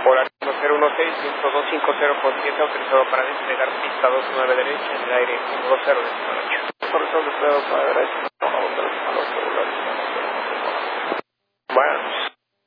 Hola, 1016-10250 consciente, autorizado para despegar pista 29 derecha en el aire 120 desplegado para derecha.